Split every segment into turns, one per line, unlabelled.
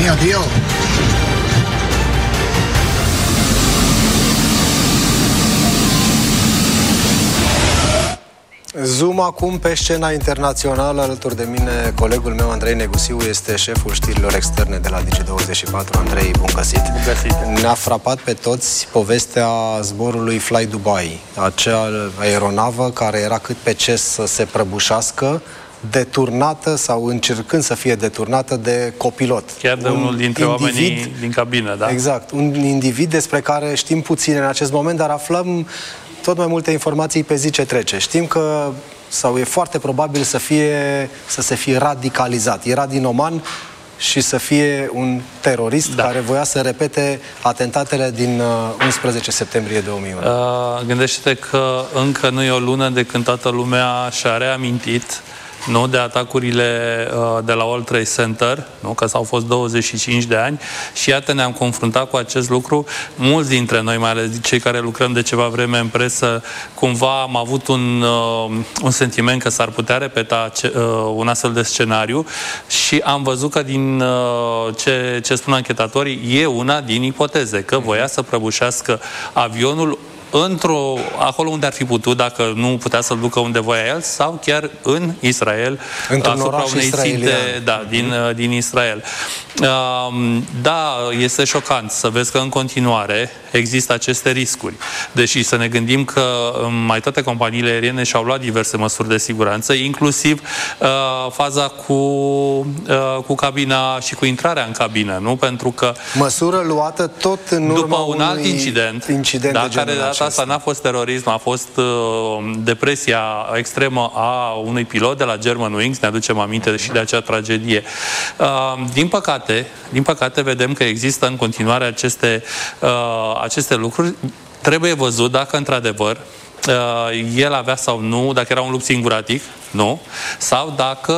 Romania Deal.
Zoom acum pe scena internațională. Alături de mine colegul meu Andrei Negusiu, este șeful știrilor externe de la Digi24. Andrei, bun găsit.
Bun găsit.
Ne-a frapat pe toți povestea zborului Fly Dubai, acea aeronavă care era cât pe ce să se prăbușească, deturnată sau încercând să fie deturnată de copilot.
Chiar de unul dintre oamenii din cabină, da?
Exact. Un individ despre care știm puțin în acest moment, dar aflăm tot mai multe informații pe zi ce trece. Știm că, sau e foarte probabil să se fie radicalizat. Era din Oman și să fie un terorist care voia să repete atentatele din 11 septembrie 2001.
Gândește-te că încă nu e o lună de când toată lumea și-a reamintit de atacurile de la World Trade Center, că s-au fost 25 de ani și iată ne-am confruntat cu acest lucru. Mulți dintre noi, mai ales cei care lucrăm de ceva vreme în presă, cumva am avut un sentiment că s-ar putea repeta un astfel de scenariu și am văzut că din ce spun anchetatorii e una din ipoteze, că voia să prăbușească avionul acolo unde ar fi putut, dacă nu putea să-l ducă unde voia el, sau chiar în Israel, asupra unei ținte din Israel. Da, este șocant să vezi că în continuare există aceste riscuri. Deși să ne gândim că mai toate companiile aeriene și-au luat diverse măsuri de siguranță, inclusiv faza cu cabina și cu intrarea în cabină, nu? Pentru că
măsură luată tot în urma
după un alt incident care de data asta n-a fost terorism, a fost depresia extremă a unui pilot de la Germanwings, ne aducem aminte și de acea tragedie. Din păcate vedem că există în continuare aceste lucruri. Trebuie văzut dacă într-adevăr el avea sau nu, dacă era un lup singuratic, nu, sau dacă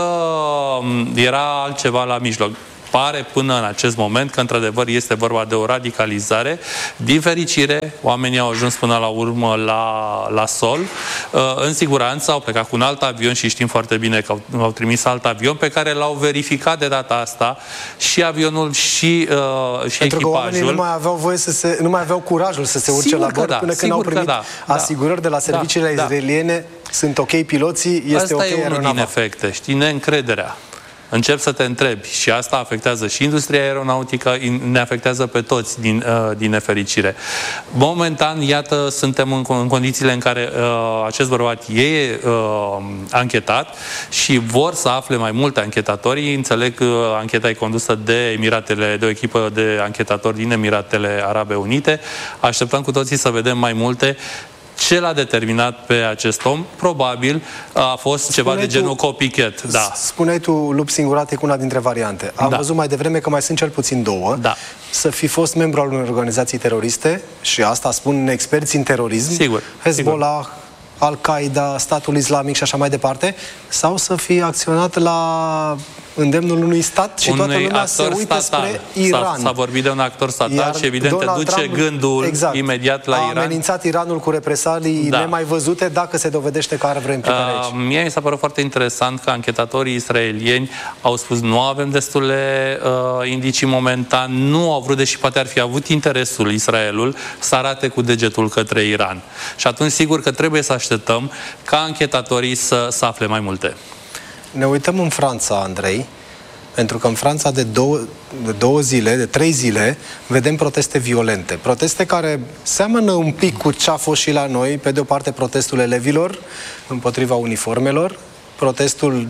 era altceva la mijloc. Pare până în acest moment că într-adevăr este vorba de o radicalizare. Din fericire, oamenii au ajuns până la urmă la sol. În siguranță au plecat cu un alt avion și știm foarte bine că au trimis alt avion pe care l-au verificat de data asta și avionul și echipajul.
Pentru că oamenii nu mai aveau voie nu mai aveau curajul să se urce la bord până când au primit asigurări de la serviciile israeliene. Sunt ok piloții, este ok aeronava.
Asta e unul din efecte, știi, neîncrederea. Încep să te întrebi și asta afectează și industria aeronautică, ne afectează pe toți din nefericire. Momentan, iată, suntem în condițiile în care acest bărbat e anchetat și vor să afle mai multe anchetatorii. Înțeleg că ancheta e condusă de o echipă de anchetatori din Emiratele Arabe Unite. Așteptăm cu toții să vedem mai multe. Ce l-a determinat pe acest om? Probabil a fost ceva de genul copycat. Da.
Spuneai tu lup singuratic, una dintre variante. Am văzut mai devreme că mai sunt cel puțin două.
Da.
Să fi fost membru al unei organizații teroriste, și asta spun experți în terorism,
sigur,
Hezbollah, Al-Qaeda, Statul Islamic și așa mai departe, sau să fi acționat la îndemnul unui stat și toată lumea se uită spre Iran.
S-a vorbit de un actor statal și evident te duce gândul imediat la Iran.
A amenințat Iranul cu represalii nemai văzute dacă se dovedește că are vreo implicare aici.
Mie mi s-a părut foarte interesant că anchetatorii israelieni au spus nu avem destule indicii momentan, nu au vrut, deși poate ar fi avut interesul Israelul să arate cu degetul către Iran. Și atunci sigur că trebuie să așteptăm ca anchetatorii să afle mai multe.
Ne uităm în Franța, Andrei, pentru că în Franța de 3 zile vedem proteste violente. Proteste care seamănă un pic cu ce a fost și la noi. Pe de o parte protestul elevilor împotriva uniformelor, protestul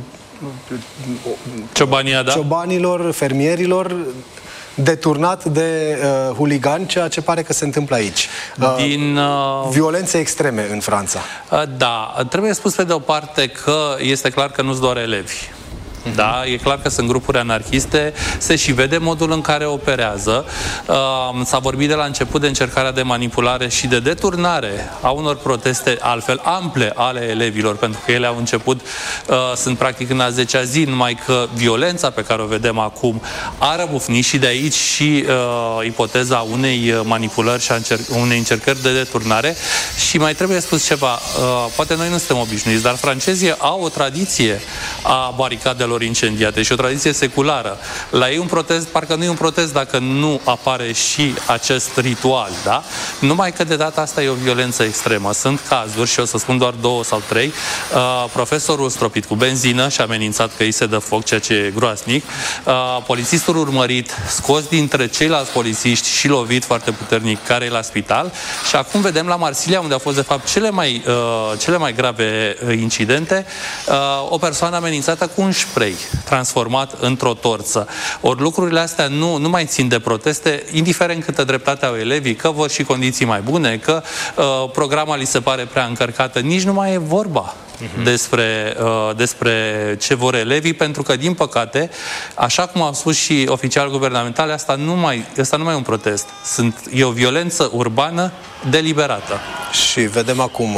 ciobanilor, fermierilor, deturnat de huligani, ceea ce pare că se întâmplă aici. Violențe extreme în Franța.
Da, trebuie spus pe de o parte că este clar că nu-s doar elevi. Da, e clar că sunt grupuri anarhiste, se și vede modul în care operează. S-a vorbit de la început de încercarea de manipulare și de deturnare a unor proteste altfel ample ale elevilor, pentru că ele au început, sunt practic în a 10-a zi, numai că violența pe care o vedem acum a răbufnit și de aici și ipoteza unei manipulări și unei încercări de deturnare. Și mai trebuie spus ceva, poate noi nu suntem obișnuiți, dar francezii au o tradiție a baricadelor bisericilor incendiate și o tradiție seculară. La ei un protest, parcă nu e un protest dacă nu apare și acest ritual, da? Numai că de data asta e o violență extremă. Sunt cazuri, și o să spun doar 2 sau 3, profesorul stropit cu benzină și amenințat că îi se dă foc, ceea ce e groaznic, polițistul urmărit, scos dintre ceilalți polițiști și lovit foarte puternic, care e la spital, și acum vedem la Marsilia, unde au fost de fapt cele mai grave incidente, o persoană amenințată cu un spray transformat într-o torță. Ori lucrurile astea nu mai țin de proteste, indiferent câtă dreptate au elevii, că vor și condiții mai bune, că programa li se pare prea încărcată, nici nu mai e vorba despre ce vor elevii, pentru că, din păcate, așa cum au spus și oficiali guvernamentali, asta nu mai e un protest. E o violență urbană deliberată.
Și vedem acum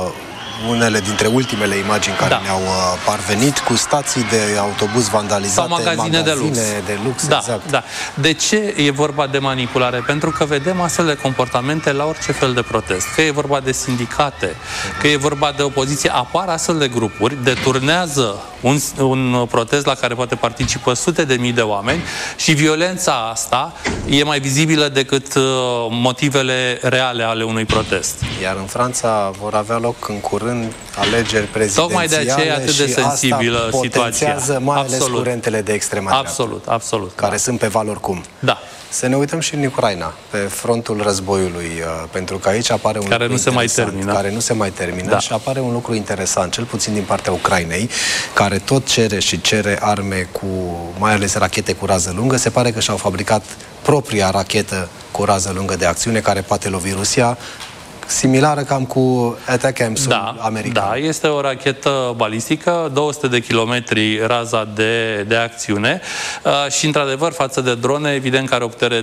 unele dintre ultimele imagini care ne-au parvenit, cu stații de autobuz vandalizate,
sau magazine de lux. Da,
exact.
Da. De ce e vorba de manipulare? Pentru că vedem astfel de comportamente la orice fel de protest. Că e vorba de sindicate, că e vorba de opoziție, apar astfel de grupuri, deturnează un protest la care poate participă sute de mii de oameni și violența asta e mai vizibilă decât motivele reale ale unui protest.
Iar în Franța vor avea loc în curând alegeri prezidențiale.
Tocmai de aceea e atât de sensibilă situația.
Mai ales curentele de extremă dreaptă.
Absolut.
Care sunt pe val oricum.
Da.
Să ne uităm și în Ucraina, pe frontul războiului, pentru că aici apare un
care
lucru
care
nu se mai termină și apare un lucru interesant, cel puțin din partea Ucrainei, care tot cere arme mai ales rachete cu rază lungă. Se pare că și-au fabricat propria rachetă cu rază lungă de acțiune, care poate lovi Rusia, similară cam cu ATACMS-ul american.
Da, este o rachetă balistică, 200 de kilometri raza de acțiune și, într-adevăr, față de drone, evident că are o putere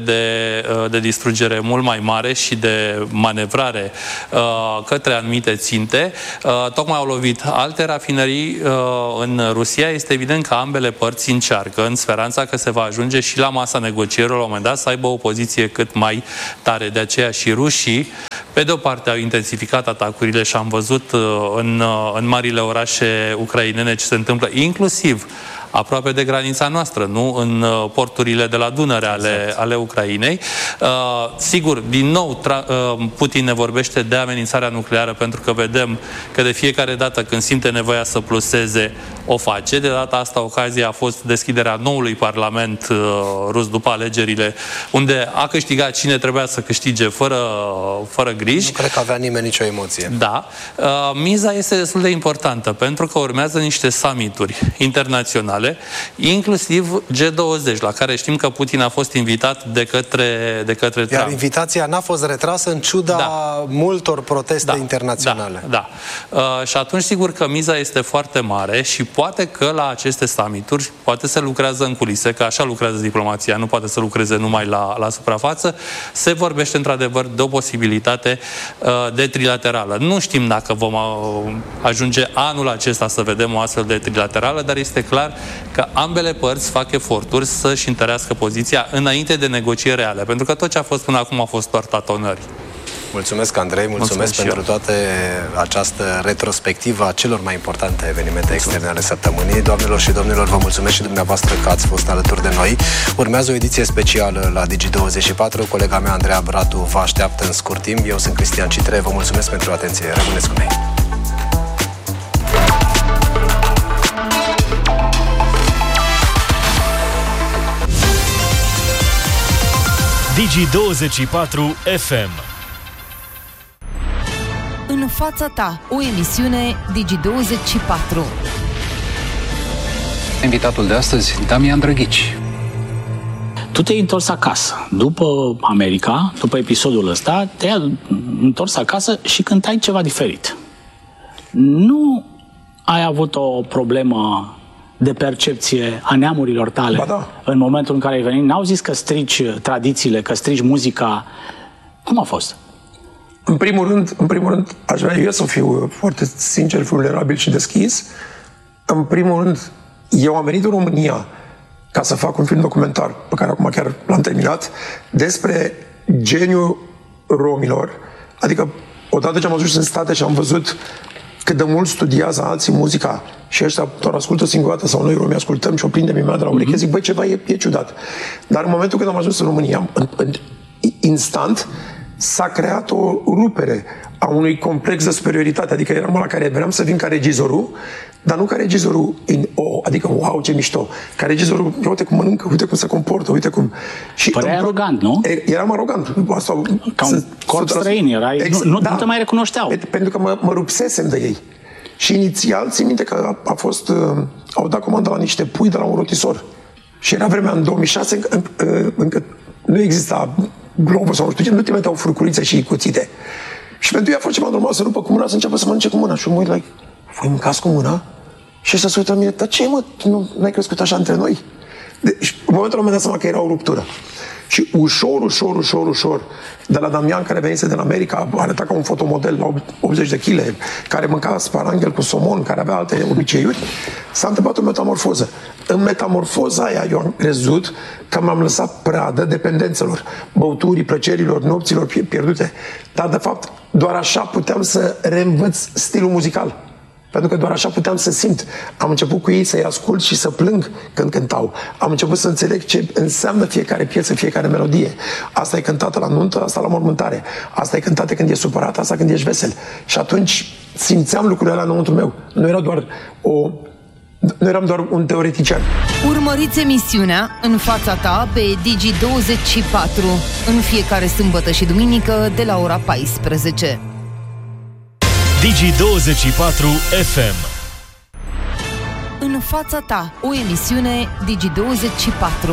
de distrugere mult mai mare și de manevrare către anumite ținte. Tocmai au lovit alte rafinării în Rusia. Este evident că ambele părți încearcă, în speranța că se va ajunge și la masa negocierilor la un moment dat, să aibă o poziție cât mai tare. De aceea și rușii, pe de o parte, au intensificat atacurile și am văzut în marile orașe ucrainene ce se întâmplă, inclusiv aproape de granița noastră, nu? În porturile de la Dunăre ale Ucrainei. Sigur, din nou, Putin ne vorbește de amenințarea nucleară, pentru că vedem că de fiecare dată când simte nevoia să pluseze, o face. De data asta, ocazia a fost deschiderea noului Parlament rus după alegerile, unde a câștigat cine trebuia să câștige fără griji.
Nu cred că avea nimeni nicio emoție.
Da. Miza este destul de importantă, pentru că urmează niște summituri internaționale, inclusiv G20, la care știm că Putin a fost invitat de către Trump.
Iar invitația n-a fost retrasă în ciuda multor proteste internaționale.
Da. Și atunci, sigur că miza este foarte mare și poate că la aceste summituri poate se lucrează în culise, că așa lucrează diplomația, nu poate să lucreze numai la suprafață. Se vorbește într-adevăr de o posibilitate de trilaterală. Nu știm dacă vom ajunge anul acesta să vedem o astfel de trilaterală, dar este clar că ambele părți fac eforturi să-și întărească poziția înainte de negocieri reale, pentru că tot ce a fost până acum a fost doar tatonări.
Mulțumesc, Andrei, mulțumesc pentru toată această retrospectivă a celor mai importante evenimente externe ale săptămânii. Doamnelor și domnilor, vă mulțumesc și dumneavoastră că ați fost alături de noi. Urmează o ediție specială la Digi24. Colega mea, Andreea Bratu, vă așteaptă în scurt timp. Eu sunt Cristian Citre, vă mulțumesc pentru atenție. Rămâneți cu noi.
Digi24 FM.
În fața ta, o emisiune Digi24.
Invitatul de astăzi, Damian Drăghici.
Tu te-ai întors acasă. După America, după episodul ăsta, te-ai întors acasă și cântai ceva diferit. Nu ai avut o problemă de percepție a neamurilor tale în momentul în care ai venit? N-au zis că strici tradițiile, că strici muzica? Cum a fost?
În primul rând, aș vrea eu să fiu foarte sincer, vulnerabil și deschis. În primul rând, eu am venit în România ca să fac un film documentar, pe care acum chiar l-am terminat, despre geniul romilor. Adică, odată ce am ajuns în state și am văzut cât de mult studiază alții muzica și ăștia doar ascultă singură dată sau noi romii ascultăm și o prindem imediat de la ureche, zic, băi, ceva e ciudat. Dar în momentul când am ajuns în România, instant s-a creat o rupere a unui complex de superioritate. Adică eram ăla care vreau să vin ca regizorul, dar nu ca regizorul adică wow, ce mișto. Ca regizorul, uite cum mănâncă, uite cum se comportă, uite cum... Și
părea arogant, nu?
Eram arogant. Asta,
ca un corp străin, erai, nu te mai recunoșteau.
Pentru că mă rupsesem de ei. Și inițial, țin minte că a fost... au dat comandă la niște pui de la un rotisor. Și era vremea în 2006, încă nu exista globul sau nu știu ce, nu trimiteau furculițe și cuțite. Și pentru ei a fost ceva normal să rupă cu mâna, să înceapă să mănânce cu mâna. Și eu mă uit, like, voi mâncați cu mâna? Și ăsta se uită la mine, dar ce mă, n-ai crescut așa între noi? Și în momentul ăla mi-am dat seama că era o ruptură. Și ușor, de la Damian, care venise din America, arăta ca un fotomodel la 80 de kg, care mânca sparanghel cu somon, care avea alte obiceiuri, s-a întâmplat o metamorfoză. În metamorfoza aia eu am crezut că m-am lăsat pradă dependențelor, băuturii, plăcerilor, nopților pierdute. Dar, de fapt, doar așa puteam să reînvăț stilul muzical. Pentru că doar așa puteam să simt. Am început cu ei să-i ascult și să plâng când cântau. Am început să înțeleg ce înseamnă fiecare piesă, fiecare melodie. Asta e cântată la nuntă, asta la mormântare. Asta e cântată când e supărat, asta când ești vesel. Și atunci simțeam lucrurile alea înăuntru meu. Nu eram doar un teoretician.
Urmăriți emisiunea În fața ta pe Digi24 în fiecare sâmbătă și duminică de la ora 14.
Digi24 FM.
În fața ta, o emisiune Digi24.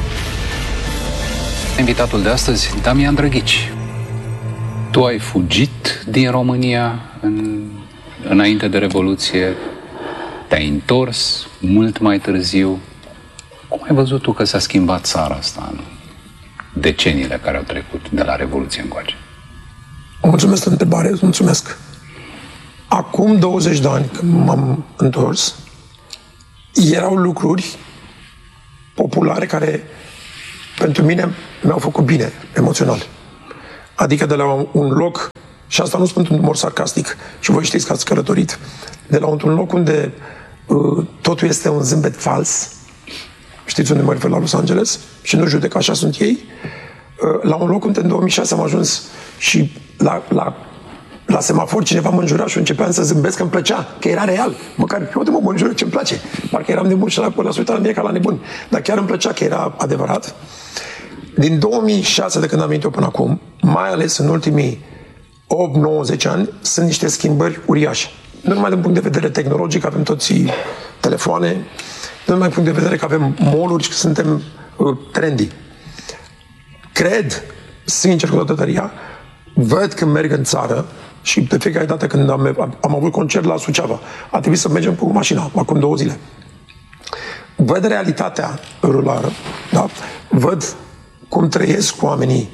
Invitatul de astăzi, Damian Drăghici. Tu ai fugit din România înainte de Revoluție, te-ai întors mult mai târziu. Cum ai văzut tu că s-a schimbat țara asta în deceniile care au trecut de la Revoluție încoace?
Mulțumesc de întrebare, mulțumesc. Acum 20 de ani, când m-am întors, erau lucruri populare care pentru mine mi-au făcut bine, emoțional. Adică de la un loc, și asta nu spun într-un umor sarcastic, și voi știți că ați călătorit, de la un loc unde totul este un zâmbet fals, știți unde mă refer, la Los Angeles, și nu judec, așa sunt ei, la un loc unde în 2006 am ajuns și la semafor cineva mă înjura și începeam să zâmbesc, că îmi plăcea, că era real. Măcar, uite mă înjură, ce-mi place. Parcă eram nebun și l-a uitat la mine ca la nebun. Dar chiar îmi plăcea că era adevărat. Din 2006, de când am venit eu până acum, mai ales în ultimii 8-9-10 ani, sunt niște schimbări uriașe. Nu numai din punct de vedere tehnologic, avem toți telefoane, nu numai din punct de vedere că avem mall-uri și că suntem trendy. Cred, sincer, cu toată tăria, văd când merg în țară și de fiecare dată când am avut concert la Suceava, a trebuit să mergem cu mașina, acum 2 zile. Văd realitatea rurală, da? Văd cum trăiesc oamenii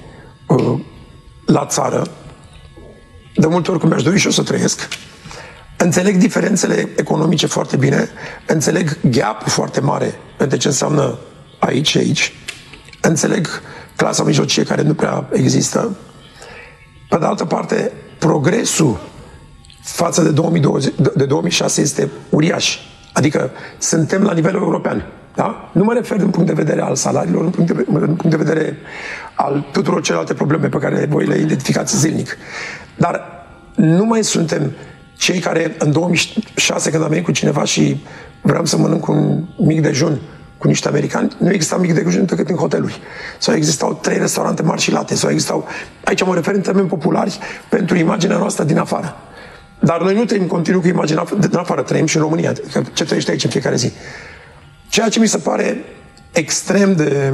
la țară. De multe ori, cum mi-aș dori și eu să trăiesc, înțeleg diferențele economice foarte bine, înțeleg gap-ul foarte mare între ce înseamnă aici și aici, înțeleg clasa mijlocie care nu prea există. Pe de altă parte, progresul față de 2006 este uriaș. Adică suntem la nivelul european. Da? Nu mă refer din punct de vedere al salariilor, din punct de vedere al tuturor celelalte probleme pe care voi le identificați zilnic. Dar nu mai suntem cei care în 2006, când am venit cu cineva și vreau să mănânc un mic dejun cu niște americani, nu exista mic dejun decât în hoteluri. Sau existau 3 restaurante mari și late, sau existau... Aici mă refer în termeni populari pentru imaginea noastră din afară. Dar noi nu trăim continuu cu imaginea din afară, trăim și în România. Ce trăiește aici în fiecare zi? Ceea ce mi se pare extrem de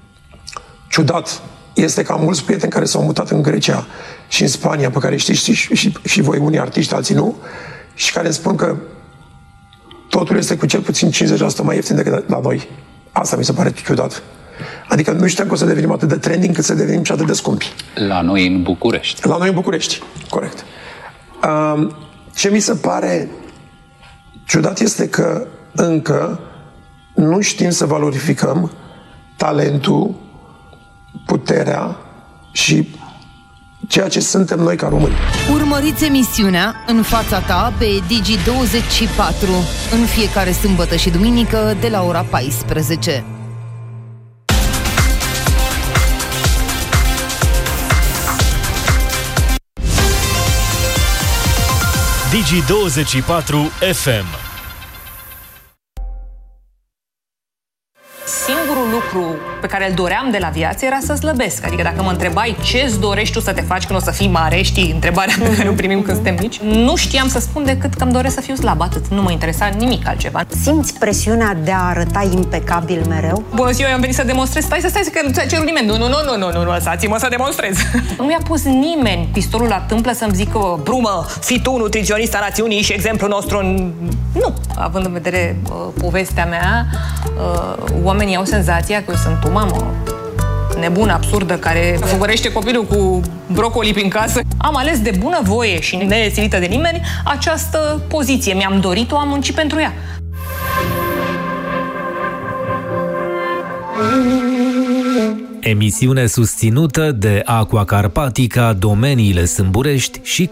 ciudat este că am mulți prieteni care s-au mutat în Grecia și în Spania, pe care știți și voi, unii artiști, alții nu, și care îmi spun că totul este cu cel puțin 50% mai ieftin decât la noi. Asta mi se pare ciudat. Adică nu știam că o să devenim atât de trending încât să devenim și atât de scumpi.
La noi în București.
La noi în București, corect. Ce mi se pare ciudat este că încă nu știm să valorificăm talentul, puterea și ceea ce suntem noi ca români.
Urmăriți emisiunea În fața ta pe Digi24 în fiecare sâmbătă și duminică de la ora 14.
Digi24 FM.
Singurul lucru pe care îl doream de la viață era să slăbesc. Adică dacă mă întrebai ce-ți dorești tu să te faci când o să fii mare, știi, întrebarea pe care o primim când suntem mici, nu știam să spun decât că îmi doresc să fiu slab, atât. Nu mă interesa nimic altceva.
Simți presiunea de a arăta impecabil mereu?
Bună ziua, eu am venit să demonstrez. Stai, că nu ți-a cerut nimeni. Nu, lăsați-mă să demonstrez. Nu mi-a pus nimeni pistolul la tâmplă să-mi zică: Brumă, fii tu nutriționista națiunii și exemplul nostru în... Nu. Având în vedere povestea mea, oamenii au senzația că eu sunt o mamă nebună, absurdă, care fugărește copilul cu brocoli prin casă. Am ales de bună voie și nesilită de nimeni această poziție. Mi-am dorit-o, am muncit pentru ea.
Emisiune susținută de Aqua Carpatica, Domeniile Sâmburești și